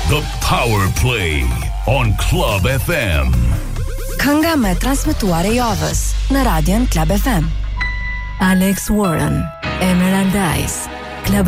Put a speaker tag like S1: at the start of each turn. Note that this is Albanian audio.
S1: The Power Play on Club FM.
S2: Kënga me transmetuar e javës në Radion Club FM. Alex Warren, Emerald Eyes.